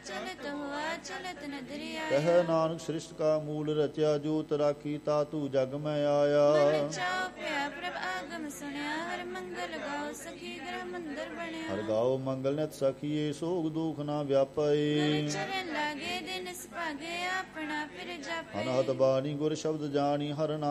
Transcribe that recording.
ਚਲਤ ਹੋਆ ਚਲਤ ਨ ਦਰਿਆ। ਕਹਿ ਨਾਨਕ ਸ੍ਰਿਸ਼ਟ ਕਾ ਮੂਲ ਰਚਿਆ, ਜੋਤ ਰਾਖੀ ਤਾਤੂ ਜਗ ਮੈਂ ਆਇਆ। ਮਨ ਚਾਉ ਪਿਆ ਪ੍ਰਭ ਆਗਮ ਸੁਣਿਆ, ਹਰ ਮੰਗਲ ਗਾਓ ਸਖੀ ਗ੍ਰਹ ਮੰਦਰ ਬਣਿਆ। ਹਰ ਗਾਓ ਮੰਗਲ ਨਿਤ ਸਖੀਏ, ਸੋਗ ਦੁਖ ਨਾ ਵਿਆਪੇ। ਚਰਨ ਲਾਗੇ ਦਿਨ ਸੁਭਾਗੇ, ਆਪਣਾ ਫਿਰ ਜਾਪੇ। ਅਨਹਦ ਬਾਣੀ ਗੁਰ ਸ਼ਬਦ ਜਾਣੀ, ਹਰ